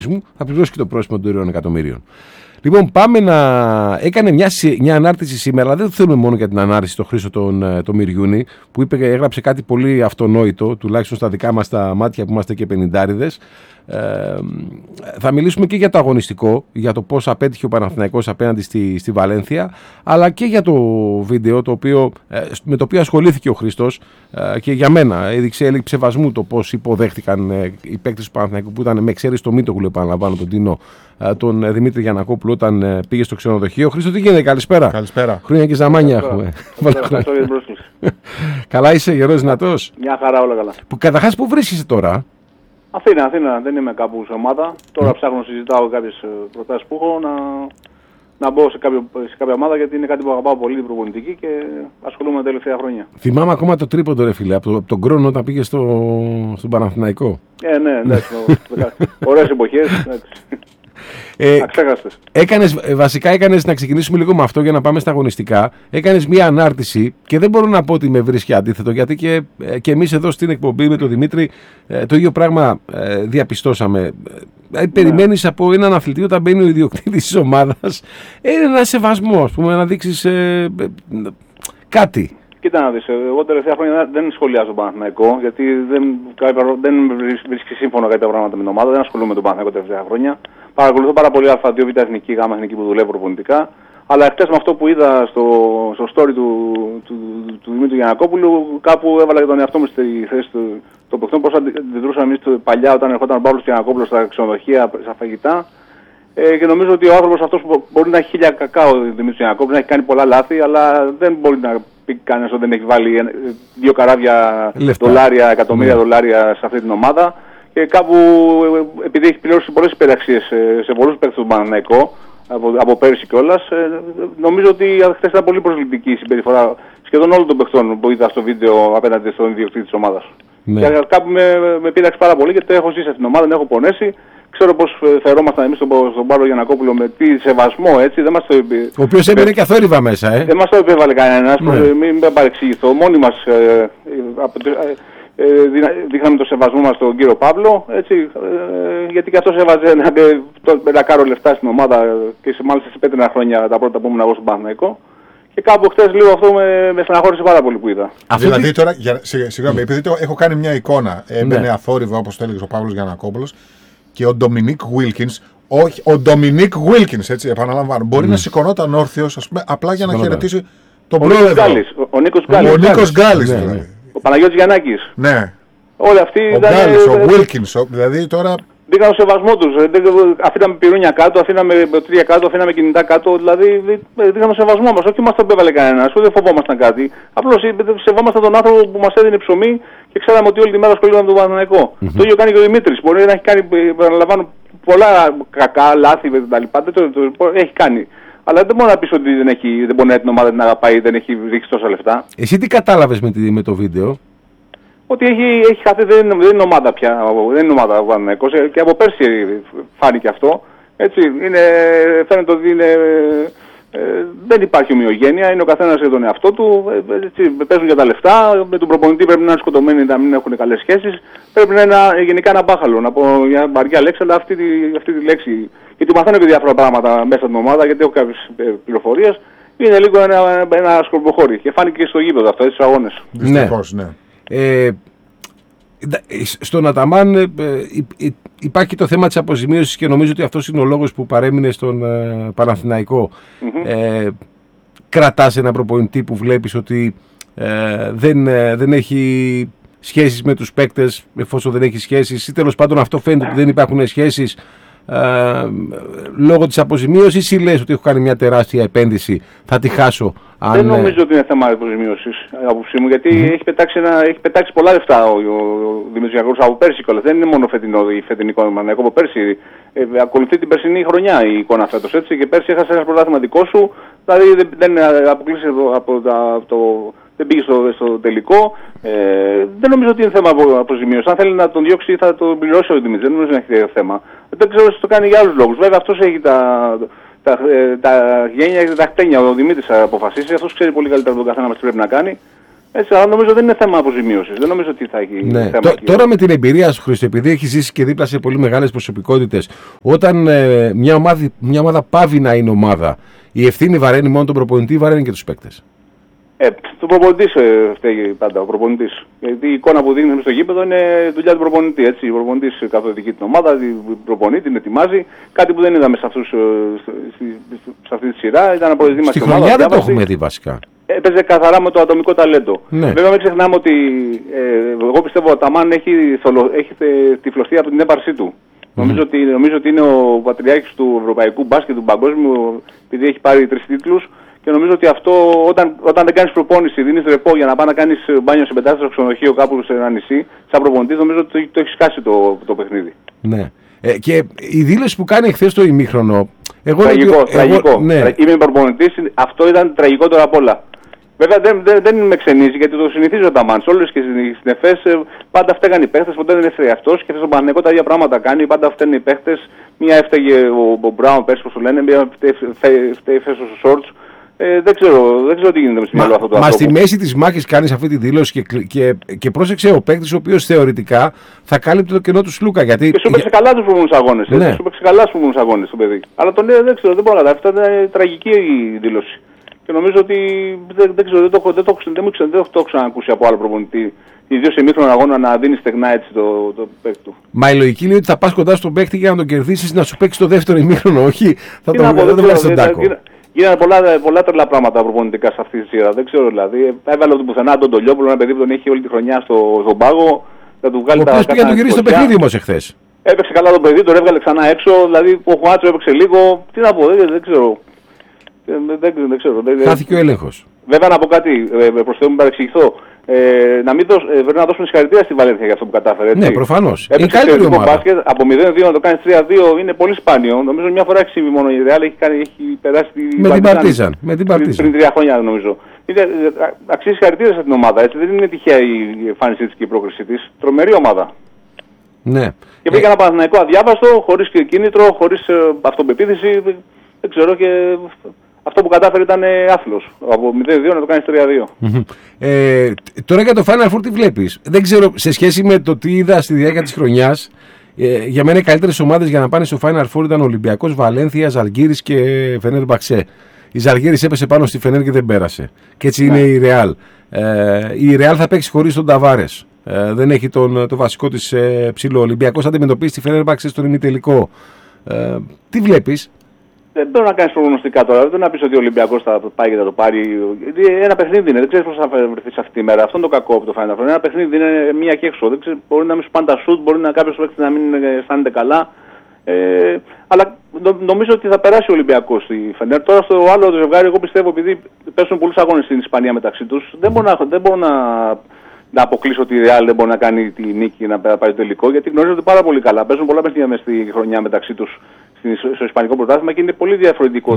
θα πληρώσει και το πρόστιμο των 3 εκατομμυρίων. Λοιπόν, πάμε να. Έκανε μια ανάρτηση σήμερα, αλλά δεν το θέλουμε μόνο για την ανάρτηση το Χρήστο τον Μυριούνι, που έγραψε κάτι πολύ αυτονόητο, τουλάχιστον στα δικά μας τα μάτια που είμαστε και πενηντάριδες. Θα μιλήσουμε και για το αγωνιστικό, για το πώς απέτυχε ο Παναθηναϊκός απέναντι στη Βαλένθια, αλλά και για το βίντεο με το οποίο ασχολήθηκε ο Χρήστος και για μένα έδειξε σεβασμού το πώς υποδέχτηκαν οι παίκτες του Παναθηναϊκού, που ήταν με εξαίρεση το Μήτογλου, επαναλαμβάνω, τον Τίνο, τον Δημήτρη Γιαννακόπουλο, όταν πήγε στο ξενοδοχείο. Χρήστο, τι γίνεται, καλησπέρα. Καλησπέρα. Χρόνια και ζαμάνια έχουμε. Καλά είσαι, γερός, δυνατός? Μια χαρά, όλα καλά. Καταρχάς, πού βρίσκεσαι τώρα? Αθήνα, δεν είμαι κάπου σε ομάδα. Τώρα ψάχνω, συζητάω κάποιες προτάσεις που έχω να μπω σε κάποια ομάδα, γιατί είναι κάτι που αγαπάω πολύ, την προπονητική, και ασχολούμαι τα τελευταία χρόνια. Θυμάμαι ακόμα το τρίποντο, ρε φίλε, από τον Κρόνο όταν πήγε στον Παναθηναϊκό. Ναι, εντάξει. Ωραίες εποχές. Βασικά έκανες, να ξεκινήσουμε λίγο με αυτό για να πάμε στα αγωνιστικά. Έκανες μια ανάρτηση και δεν μπορώ να πω ότι με βρίσκει αντίθετο, γιατί και εμείς εδώ στην εκπομπή με τον Δημήτρη το ίδιο πράγμα διαπιστώσαμε. Περιμένεις από έναν αθλητή, όταν μπαίνει ο ιδιοκτήτης της ομάδας, ένα σεβασμό, ας πούμε, να δείξεις κάτι. Κοίτα να δεις, εγώ τελευταία χρόνια δεν σχολιάζω τον Παναθηναϊκό, γιατί δεν βρίσκει σύμφωνο κάποια πράγματα με την ομάδα, δεν ασχολούμαι με τον Παναθηναϊκό τελευταία χρόνια. Παρακολουθώ πάρα πολύ Α2, Β' Εθνική, Γ' Εθνική που δουλεύω προπονητικά. Αλλά χτες με αυτό που είδα στο story του Δημήτρη Γιαννακόπουλου, κάπου έβαλα και τον εαυτό μου στη θέση των παιχτών, πώς αντιδρούσαμε εμείς παλιά όταν ερχόταν ο Παύλος Γιαννακόπουλος στα ξενοδοχεία, στα φαγητά. Και νομίζω ότι ο άνθρωπος αυτός που μπορεί να έχει χίλια κακά, ο Δημήτρης Γιαννακόπουλος, να έχει κάνει πολλά λάθη, αλλά δεν μπορεί να πει κανένας ότι δεν έχει βάλει 2 καράβια δολάρια, εκατομμύρια δολάρια σε αυτή την ομάδα. Και κάπου, επειδή έχει πληρώσει πολλές υπεραξίες σε πολλούς παίκτες του Παναθηναϊκού, από πέρυσι κιόλας, νομίζω ότι χθες ήταν πολύ προσβλητική η συμπεριφορά σχεδόν όλων των παιχτών που είδα στο βίντεο απέναντι στον ιδιοκτήτη της ομάδας. Ναι. Και κάπου με πείραξε πάρα πολύ, γιατί έχω ζήσει την ομάδα, την έχω πονέσει. Ξέρω πώς φερόμασταν εμείς στον Παύλο Γιαννακόπουλο, με τι σεβασμό, έτσι. Δεν μας το ο οποίος έμπαινε και αθόρυβα μέσα, Δεν μας το επέβαλε κανένας, μην παρεξηγηθώ. Μόνοι μας δείχναμε το σεβασμό μας στον κύριο Παύλο, έτσι, γιατί και αυτός έβαζε ένα κάρο λεφτά στην ομάδα, και μάλιστα σε 5 χρόνια τα πρώτα που ήμουν εγώ στον Παναθηναϊκό. Και κάπου χτες λίγο αυτό με στεναχώρησε πάρα πολύ που είδα. Δηλαδή τώρα, συγγνώμη, επειδή έχω κάνει μια εικόνα, έμπαινε αθόρυβα, όπως το έλεγε ο Παύλος Γιαννακόπουλος, και ο Ντομινίκ Γουίλκινς, όχι, ο Ντομινίκ Γουίλκινς, έτσι, επαναλαμβάνω, μπορεί να σηκωνόταν όρθιος, ας πούμε, απλά για να χαιρετήσει τον πρόεδρο. Ο Νίκος Γκάλης. Δηλαδή. Ο Παναγιώτης Γιαννάκης. Ναι. Όλοι αυτοί ο Γκάλης, ο Γουίλκινς, δηλαδή τώρα. Δείχναν το σεβασμό τους. Αφήναμε πυρούνια κάτω, αφήναμε μποτρία κάτω, αφήναμε κινητά κάτω. Δηλαδή δείχναμε το σεβασμό μας. Όχι μας το επέβαλε κανένας, ούτε φοβόμασταν κάτι. Απλώς σεβόμασταν τον άνθρωπο που μας έδινε ψωμί και ξέραμε ότι όλη τη μέρα ασχολούνταν με τον Παναθηναϊκό. Το ίδιο κάνει και ο Δημήτρης. Μπορεί να έχει κάνει, παραλαμβάνω, πολλά κακά, λάθη κτλ. Έχει κάνει. Αλλά δεν μπορεί να πεις ότι δεν μπορεί να την ομάδα την αγαπάει, δεν έχει ρίξει τόσα λεφτά. Εσύ τι κατάλαβες με το βίντεο? Ότι έχει χαθεί, δεν είναι ομάδα πια, δεν είναι ομάδα ο Παναθηναϊκός, και από πέρσι φάνηκε αυτό. Έτσι, φαίνεται ότι δεν υπάρχει ομοιογένεια, είναι ο καθένας για τον εαυτό του, έτσι, παίζουν για τα λεφτά, με τον προπονητή πρέπει να είναι σκοτωμένοι, να μην έχουν καλές σχέσεις, πρέπει να είναι γενικά ένα μπάχαλο, να πω μια βαριά λέξη, αλλά αυτή τη λέξη, γιατί μαθαίνω και διάφορα πράγματα μέσα στην ομάδα, γιατί έχω κάποιες πληροφορίες, είναι λίγο ένα σκορποχώρι, και φάνηκε και στο γήπεδο αυτό, έτσι, στους αγώνες. Δυστυχώς, ναι. Στον Αταμάν υπάρχει το θέμα της αποζημίωσης, και νομίζω ότι αυτός είναι ο λόγος που παρέμεινε στον Παναθηναϊκό. Κρατάς ένα προπονητή που βλέπεις ότι δεν έχει σχέσεις με τους παίκτες, εφόσον δεν έχει σχέσεις, ή τέλος πάντων αυτό φαίνεται ότι δεν υπάρχουν σχέσεις λόγω της αποζημίωσης, ή λες ότι έχω κάνει μια τεράστια επένδυση, θα τη χάσω? Δεν νομίζω ότι είναι θέμα αποζημίωσης, άποψή μου, γιατί έχει πετάξει πολλά λεφτά ο Δημήτρης Γιαννακόπουλος από πέρσι κιόλας. Δεν είναι μόνο η φετινή εικόνα, από πέρσι. Ακολουθεί την περσινή χρονιά η εικόνα φέτος, έτσι, και πέρσι έχασε ένα πρωτάθλημα δικό σου, δηλαδή δεν αποκλείσει δεν πήγε στο τελικό. Δεν νομίζω ότι είναι θέμα αποζημίωσης. Αν θέλει να τον διώξει θα τον πληρώσει ο Δημήτρης, δεν νομίζω να έχει θέμα. Δεν ξέρω αν το κάνει για άλλους λόγους. Βέβαια αυτός έχει τα γένεια και τα χτένια, ο Δημήτρης αποφασίσει, αυτός ξέρει πολύ καλύτερα από τον καθένα μας τι πρέπει να κάνει. Έτσι, αλλά νομίζω δεν είναι θέμα αποζημίωσης. Δεν νομίζω ότι θα έχει θέμα. Τώρα με την εμπειρία σου, Χρήστο, επειδή έχει ζήσει και δίπλα σε πολύ μεγάλες προσωπικότητες, όταν μια ομάδα πάβει να είναι ομάδα, η ευθύνη βαραίνει μόνο τον προπονητή ή βαραίνει και τους παίκτες? Το προπονητής φταίει πάντα, ο προπονητής. Γιατί η εικόνα που δίνει στο γήπεδο είναι δουλειά του προπονητή. Έτσι. Ο προπονητής καθοδηγεί την ομάδα, την προπονεί, την ετοιμάζει. Κάτι που δεν είδαμε σε αυτή τη σειρά. Ήταν αποδεδειμαστη ομάδα. Στη χρονιά δεν το έχουμε δει βασικά. Έπαιζε καθαρά με το ατομικό ταλέντο. Ναι. Βέβαια, μην ξεχνάμε ότι εγώ πιστεύω ότι ο Αταμάν έχει τυφλωθεί από την έπαρσή του. Νομίζω ότι είναι ο πατριάρχης του ευρωπαϊκού μπάσκετ, του παγκόσμιου, επειδή έχει πάρει 3 τίτλους. Και νομίζω ότι αυτό, όταν δεν κάνεις προπόνηση, δίνεις ρεπό για να πάει να κάνεις μπάνιο σε πεντάστρο ξενοδοχείο κάπου σε ένα νησί, σαν προπονητής, νομίζω ότι το έχει σκάσει το παιχνίδι. Ναι. Και η δήλωση που κάνει εχθές το ημίχρονο. Τραγικό. Ναι. Είμαι προπονητής, αυτό ήταν τραγικότερο απ' όλα. Βέβαια δεν με ξενίζει γιατί το συνηθίζω ο Ταμάν. Όλες και στην ΕΦΕΣ πάντα φταίγαν οι παίχτες, ποτέ δεν έφταιγε αυτός και στον Παναθηναϊκό τα ίδια πράγματα κάνει. Πάντα φταίνουν οι παίχτες. Μία έφταιγε ο Μπράουν πέρσι, όπως το λένε, μία φταίει φέσος ο Σόρτς. Δεν ξέρω τι γίνεται με μυαλό αυτό το άνθρωπο. Μα στη μέση της μάχης κάνεις αυτή τη δήλωση και πρόσεξε ο παίκτης ο οποίος θεωρητικά θα κάλυπτε το κενό του Σλούκα. Γιατί... Και σου έπαιξε καλά τους προηγούμενους αγώνες. Ναι. Σου έπαιξε καλά τους προηγούμενους αγώνες το παιδί. Αλλά τον δεν ξέρω, δεν μπορώ να καταλάβω. Αυτή ήταν τραγική η δήλωση. Και νομίζω ότι δεν το έχω ξανακούσει από άλλο προπονητή. Ιδίως σε μήχρονο αγώνα να δίνει στεγνά έτσι το παίκτη του. Μα η λογική είναι ότι θα πας κοντά στον παίκτη για να τον κερδίσεις να σου παίξει το δεύτερο ημίχρονο. Όχι, θα τον βγάλεις στον τάκο. Γίνανε πολλά τρελά πράγματα προπονητικά σε αυτή τη σειρά. Δεν ξέρω δηλαδή. Έβαλε από το πουθενά τον Τολιόπουλο, ένα παιδί που τον έχει όλη τη χρονιά στον πάγο. Θα του βγάλει τα κάτω. Πήγε να του γυρίσει το παιχνίδι όμως εχθές. Έπαιξε καλά το παιδί, τον έβγαλε ξανά έξω. Δηλαδή ο Χουάτσο έπαιξε λίγο. Τι να πω, δεν ξέρω. Δεν ξέρω. Χάθηκε ο έλεγχος. Βέβαια να πω κάτι, προς Θεού μην παρεξηγηθώ. Πρέπει να δώσουμε συγχαρητήρια στη Βαλένθια για αυτό που κατάφερε. Έτσι. Ναι, προφανώς. Είναι καλύτερη ομάδα. Μπάσκετ, από 0-2 να το κάνει 3-2 είναι πολύ σπάνιο. Νομίζω μια φορά έχει συμβεί μόνο η Ρεάλ, έχει περάσει την Παρτίζαν. Πριν 3 χρόνια νομίζω. Αξίζει συγχαρητήρια σε την ομάδα. Έτσι. Δεν είναι τυχαία η εμφάνισή της και η πρόκρισή της. Τρομερή ομάδα. Ναι. Και πήγε ένα Παναθηναϊκό αδιάβαστο, χωρίς κίνητρο, χωρίς αυτοπεποίθηση. Δεν ξέρω και. Αυτό που κατάφερε ήταν άθλος. Από 0-2 να το κάνεις 3-2. Τώρα για το Final Four τι βλέπεις? Δεν ξέρω, σε σχέση με το τι είδα στη διάρκεια της χρονιάς, για μένα οι καλύτερες ομάδες για να πάνε στο Final Four ήταν Ολυμπιακός, Βαλένθια, Ζαλγκίρις και Φενέρμπαξε. Η Ζαλγκίρις έπεσε πάνω στη Φενέρ και δεν πέρασε. Και έτσι είναι η Ρεάλ. Η Ρεάλ θα παίξει χωρίς τον Ταβάρες. Δεν έχει το βασικό της ψηλό. Ο Ολυμπιακός θα αντιμετωπίσει τη Φενέρμπαξε στον ημιτελικό. Τι βλέπεις? Δεν πρέπει να κάνεις προγνωστικά τώρα. Δεν να πεις ότι ο Ολυμπιακός θα πάει και θα το πάρει. Ένα παιχνίδι είναι. Δεν ξέρεις πώς θα βρεθείς αυτή τη μέρα. Αυτό είναι το κακό από το Final Four. Ένα παιχνίδι είναι μία και έξω. Μπορεί να μην σου πάνε τα σουτ, μπορεί να κάποιος παίκτης να μην αισθάνεται καλά. Αλλά νομίζω ότι θα περάσει ο Ολυμπιακός στη Φενέρ. Τώρα στο άλλο το ζευγάρι, εγώ πιστεύω επειδή παίζουν πολλούς αγώνες στην Ισπανία μεταξύ τους, δεν μπορώ να αποκλείσω ότι η Real δεν μπορεί να κάνει τη νίκη να πάει το τελικό, γιατί γνωρίζονται πάρα πολύ καλά. Παίζουν πολλά παιχνίδια μέσα στη χρονιά μεταξύ τους στο Ισπανικό πρωτάθλημα και είναι πολύ διαφορετικό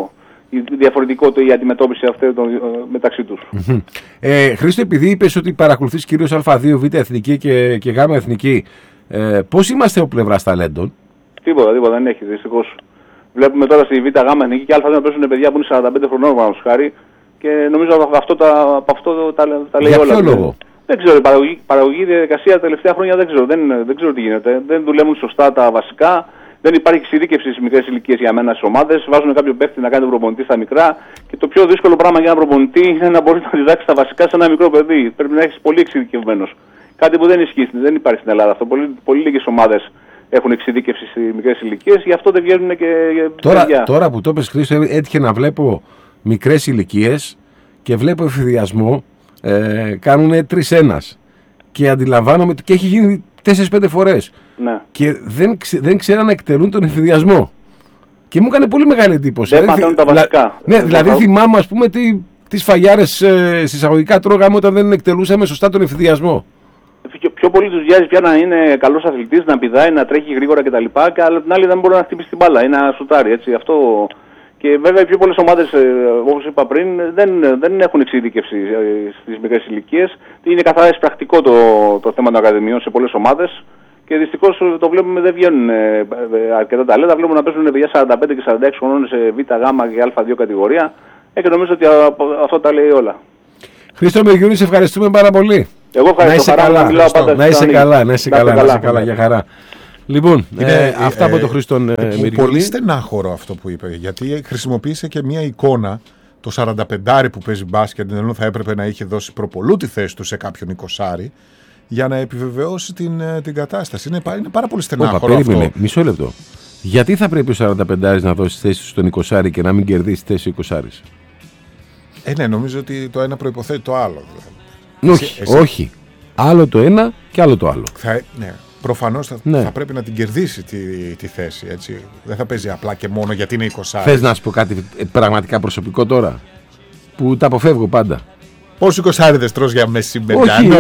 η αντιμετώπιση αυτή μεταξύ τους. Χρήστο, επειδή είπες ότι παρακολουθείς κυρίως Α2, Β εθνική και Γ εθνική, πώς είμαστε από πλευράς ταλέντων? Τίποτα δεν έχει δυστυχώς. Βλέπουμε τώρα στη Β Γ εθνική και Α2 παίζουν παιδιά που είναι 45 χρονών πάνω χάρη. Και νομίζω από αυτό τα λέει όλα. Για ποιο λόγο? Δεν ξέρω, η παραγωγή διαδικασία τα τελευταία χρόνια δεν ξέρω τι γίνεται. Δεν δουλεύουν σωστά τα βασικά. Δεν υπάρχει εξειδίκευση στις μικρές ηλικίες για μένα στις ομάδες. Βάζουν κάποιο παίκτη να κάνει τον προπονητή στα μικρά. Και το πιο δύσκολο πράγμα για ένα προπονητή είναι να μπορεί να διδάξει τα βασικά σε ένα μικρό παιδί. Πρέπει να έχεις πολύ εξειδικευμένος. Κάτι που δεν ισχύει, δεν υπάρχει στην Ελλάδα αυτό. Πολύ λίγες ομάδες έχουν εξειδίκευση στις μικρές ηλικίες, γι' αυτό δεν βγαίνουν και παιδιά. Τώρα που το είπες, Χρήστο, έτυχε να βλέπω μικρές ηλικίες και βλέπω εφηδιασμό, κάνουν 3-1 και αντιλαμβάνομαι και έχει γίνει 4-5 φορές. Ναι. Και δεν ξέραν να εκτελούν τον εφηδιασμό. Και μου έκανε πολύ μεγάλη εντύπωση. Δεν πατώνουν τα βασικά. Ναι, δηλαδή θυμάμαι ας πούμε τις φαγιάρες συσσαγωγικά τρώγαμε όταν δεν εκτελούσαμε σωστά τον εφηδιασμό. Πιο πολύ τους βιάζει πια να είναι καλός αθλητής, να πηδάει, να τρέχει γρήγορα κτλ. Και αλλά την άλλη δεν μπορεί να χτυπήσει την μπάλα ή να σουτάρει. Έτσι, αυτό. Και βέβαια οι πιο πολλές ομάδες, όπως είπα πριν, δεν έχουν εξειδίκευση στις μικρές ηλικίες. Είναι καθαρά εισπρακτικό το θέμα των ακαδημιών σε πολλές ομάδες. Και δυστυχώς το βλέπουμε δεν βγαίνουν αρκετά ταλέντα. Βλέπουμε να παίζουν παιδιά 45 και 46 χρονών σε Β, Γ και Α2 κατηγορία. Και νομίζω ότι αυτό τα λέει όλα. Χρήστο Μυριούνη, σε ευχαριστούμε πάρα πολύ. Εγώ ευχαριστώ. Να είσαι καλά, για χαρά. Λοιπόν, αυτά από τον Χρήστο Μυριούνη. Πολύ στενάχωρο αυτό που είπε, γιατί χρησιμοποίησε και μια εικόνα. Το 45 που παίζει μπάσκετ, ενώ θα έπρεπε να είχε δώσει προπολού τη θέση του σε κάποιον 20, για να επιβεβαιώσει την κατάσταση. Είναι πάρα πολύ στενάχωρο αυτό. Μισό λεπτό. Γιατί θα πρέπει ο 45 να δώσει θέση στον 20 και να μην κερδίσει θέση 20? Ναι, νομίζω ότι το ένα προϋποθέτει το άλλο. Όχι. Άλλο το ένα και άλλο το άλλο. Ναι. Προφανώς θα πρέπει να την κερδίσει τη θέση. Έτσι. Δεν θα παίζει απλά και μόνο γιατί είναι 20. Θες να σου πω κάτι πραγματικά προσωπικό τώρα, που τα αποφεύγω πάντα? Πόσοι 20 τρως για μεσημεριανό?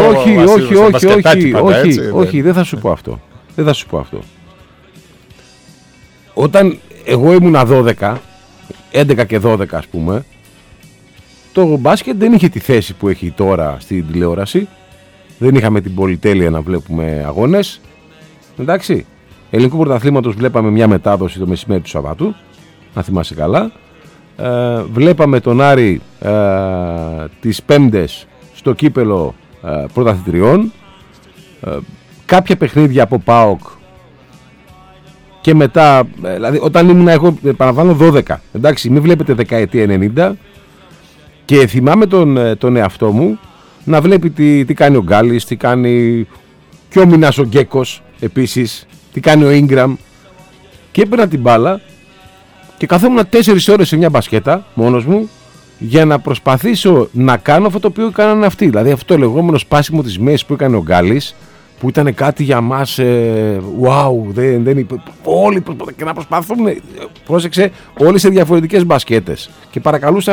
Όχι, δεν θα σου πω αυτό. Όταν εγώ ήμουνα 12, 11 και 12 ας πούμε, το μπάσκετ δεν είχε τη θέση που έχει τώρα στην τηλεόραση. Δεν είχαμε την πολυτέλεια να βλέπουμε αγώνες. Εντάξει. Ελληνικού πρωταθλήματος βλέπαμε μια μετάδοση το μεσημέρι του Σαββάτου, να θυμάσαι καλά. Βλέπαμε τον Άρη τις Πέμπτες στο κύπελο πρωταθλητριών. Κάποια παιχνίδια από ΠΑΟΚ. Και μετά, δηλαδή όταν ήμουν εγώ, παραβάνω 12. Εντάξει, μην βλέπετε δεκαετία 90. Και θυμάμαι τον εαυτό μου να βλέπει τι κάνει ο Γκάλης, τι κάνει και ο Μινάς ο Γκέκος επίσης, τι κάνει ο Ίνγκραμ. Και έπαιρνα την μπάλα και καθόμουν 4 ώρες σε μια μπασκέτα μόνος μου για να προσπαθήσω να κάνω αυτό το οποίο κάνανε αυτοί. Δηλαδή αυτό το λεγόμενο σπάσιμο της μέσης που έκανε ο Γκάλης, που ήταν κάτι για μας wow, όλοι και να προσπαθούν, πρόσεξε, όλοι σε διαφορετικές μπασκέτες και παρακαλούσαμε